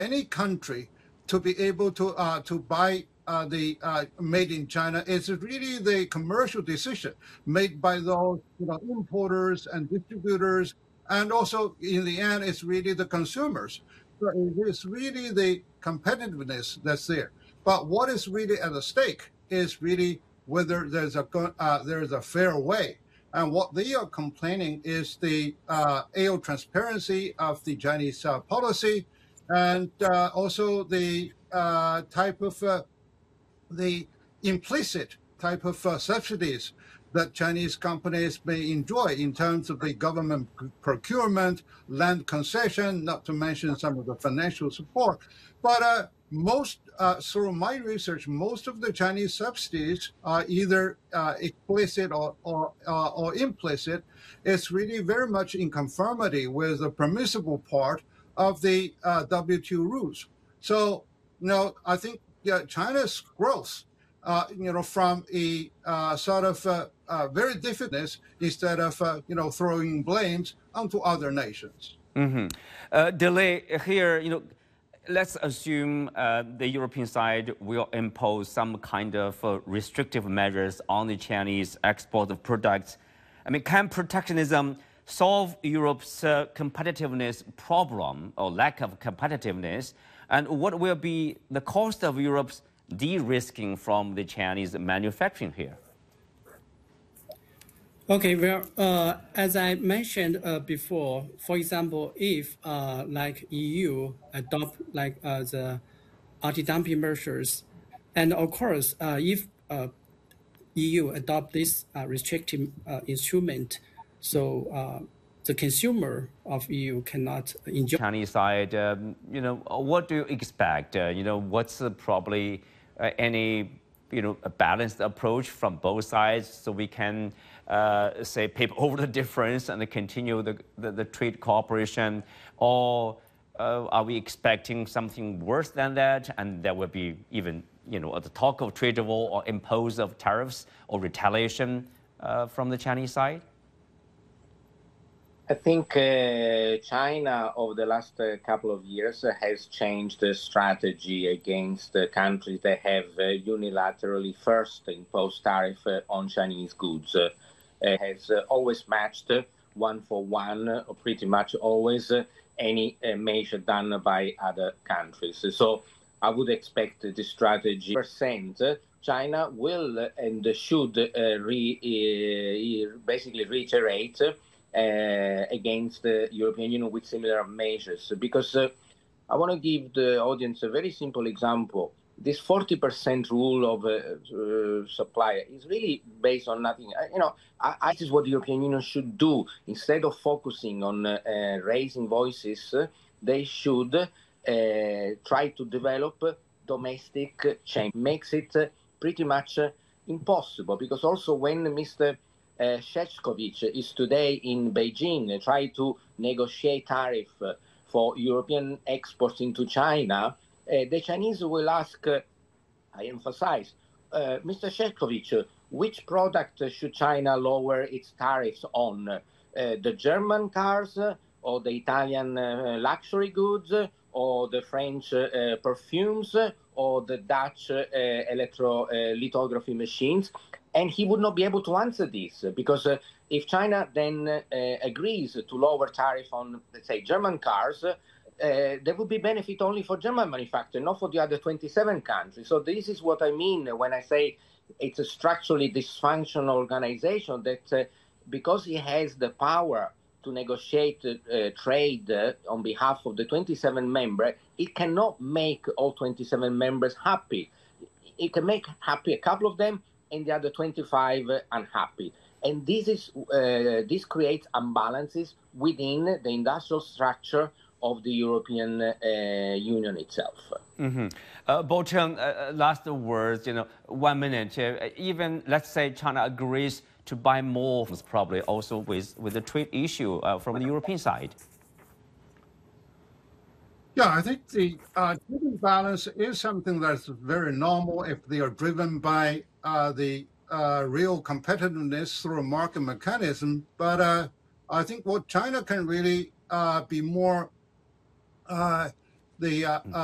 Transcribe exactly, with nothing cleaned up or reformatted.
any country to be able to uh, to buy uh, the uh, made in China. It's really the commercial decision made by those you know importers and distributors, and also in the end, it's really the consumers. So it is really the competitiveness that's there. But what is really at stake is really whether there's a uh, there's a fair way. And what they are complaining is the uh, A O transparency of the Chinese uh, policy, and uh, also the uh, type of uh, the implicit type of uh, subsidies that Chinese companies may enjoy in terms of the government procurement, land concession, not to mention some of the financial support. But uh, most, uh, through my research, most of the Chinese subsidies are either uh, explicit or, or, uh, or implicit. It's really very much in conformity with the permissible part of the uh, W T O rules. So, you know, I think yeah, China's growth, uh, you know, from a uh, sort of uh, uh, very differentness instead of, uh, you know, throwing blames onto other nations. Mm-hmm. uh, delay here, you know, let's assume uh, the European side will impose some kind of uh, restrictive measures on the Chinese export of products. I mean, can protectionism solve Europe's uh, competitiveness problem or lack of competitiveness? And what will be the cost of Europe's de-risking from the Chinese manufacturing here? Okay, well, uh, as I mentioned uh, before, for example, if uh, like E U adopt like uh, the anti-dumping measures, and of course, uh, if uh, E U adopt this uh, restrictive uh, instrument, so uh, the consumer of E U cannot enjoy. Chinese side, um, you know, what do you expect? Uh, you know, what's uh, probably uh, any, you know, a balanced approach from both sides so we can uh, say paper over the difference and continue the, the, the trade cooperation, or uh, are we expecting something worse than that, and there will be even, you know, the talk of trade war or impose of tariffs or retaliation uh, from the Chinese side? I think uh, China over the last uh, couple of years uh, has changed the strategy against uh, countries that have uh, unilaterally first imposed tariff uh, on Chinese goods. Uh, uh, has uh, always matched uh, one for one, uh, or pretty much always, uh, any uh, measure done by other countries. So I would expect the strategy percent. Uh, China will uh, and should uh, re, uh, basically reiterate uh, Uh, against the European Union with similar measures. Because uh, I want to give the audience a very simple example. This forty percent rule of uh, uh, supply is really based on nothing. Uh, you know, I, I, this is what the European Union should do. Instead of focusing on uh, uh, raising voices, uh, they should uh, try to develop domestic change. Makes it uh, pretty much uh, impossible, because also when Mister Uh, Shevchevich is today in Beijing, uh, try to negotiate tariff uh, for European exports into China, uh, the Chinese will ask, uh, I emphasize, uh, Mister Shevchevich, uh, which product uh, should China lower its tariffs on? Uh, the German cars, uh, or the Italian uh, luxury goods, uh, or the French uh, perfumes, uh, or the Dutch uh, electrolithography machines? And he would not be able to answer this, because uh, if China then uh, agrees to lower tariff on, let's say, German cars, uh, there would be benefit only for German manufacturers, not for the other twenty-seven countries. So this is what I mean when I say it's a structurally dysfunctional organization that, uh, because it has the power to negotiate uh, trade uh, on behalf of the twenty-seven members, it cannot make all twenty-seven members happy. It can make happy a couple of them, and the other twenty-five uh, unhappy. And this is uh, this creates imbalances within the industrial structure of the European uh, Union itself. Mm-hmm. uh, Bo-Cheng, uh, last words, you know, one minute. Uh, even, let's say China agrees to buy more, probably also with, with the trade issue uh, from the European side. Yeah, I think the uh, trade balance is something that's very normal if they are driven by uh, the uh, real competitiveness through a market mechanism. But uh, I think what China can really uh, be more uh, the uh,